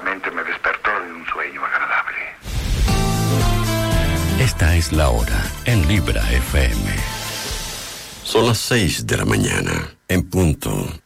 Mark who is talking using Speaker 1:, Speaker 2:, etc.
Speaker 1: Repentinamente me despertó de un sueño agradable.
Speaker 2: Esta es la hora en Libra FM. Son las 6 de la mañana, en punto.